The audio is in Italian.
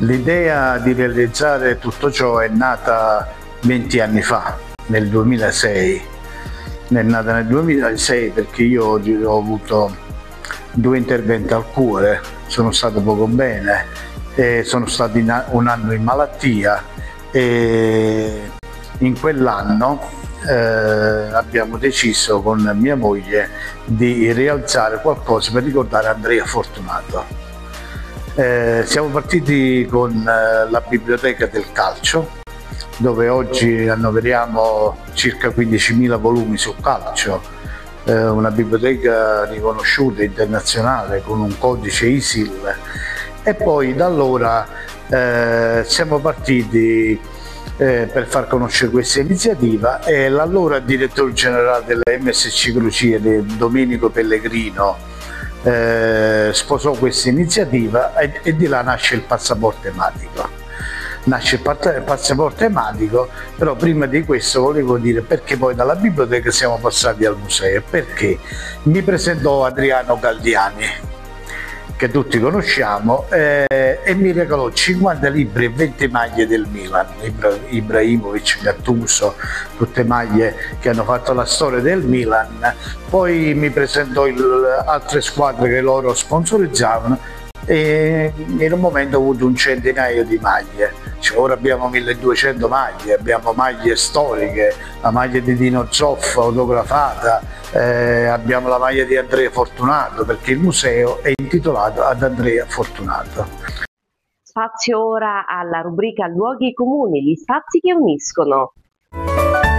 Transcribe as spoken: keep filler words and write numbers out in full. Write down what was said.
L'idea di realizzare tutto ciò è nata venti anni fa, nel duemilasei. È nata nel duemilasei perché io ho avuto due interventi al cuore, sono stato poco bene, e sono stato in un anno in malattia e in quell'anno eh, abbiamo deciso con mia moglie di realizzare qualcosa per ricordare Andrea Fortunato. Eh, siamo partiti con eh, la biblioteca del calcio, dove oggi annoveriamo circa quindicimila volumi sul calcio, eh, una biblioteca riconosciuta internazionale con un codice I S I L, e poi da allora eh, siamo partiti eh, per far conoscere questa iniziativa, e l'allora direttore generale della M S C Crociere, Domenico Pellegrino, Eh, sposò questa iniziativa e, e di là nasce il passaporto ematico. Nasce il, il passaporto tematico, però prima di questo volevo dire perché poi dalla biblioteca siamo passati al museo, perché mi presentò Adriano Galdiani, che tutti conosciamo, eh, e mi regalò cinquanta libri e venti maglie del Milan, Ibra, Ibrahimovic, Gattuso, tutte maglie che hanno fatto la storia del Milan. Poi mi presentò il, altre squadre che loro sponsorizzavano, e in un momento ho avuto un centinaio di maglie. Cioè, ora abbiamo milleduecento maglie, abbiamo maglie storiche, la maglia di Dino Zoff autografata, eh, abbiamo la maglia di Andrea Fortunato, perché il museo è intitolato ad Andrea Fortunato. Spazio ora alla rubrica Luoghi comuni, gli spazi che uniscono.